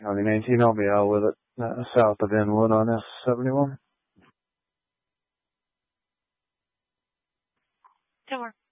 County 19, I'll be out with it, south of Inwood on S71. 10-4.